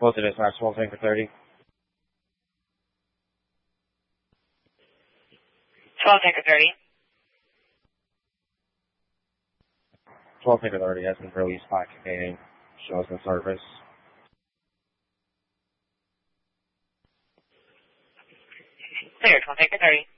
Both of dispatch, 12 Tanker 30. 12 Tanker 30. 12 Tanker 30 has been released by containing shows in service. Clear, 12 Tanker 30.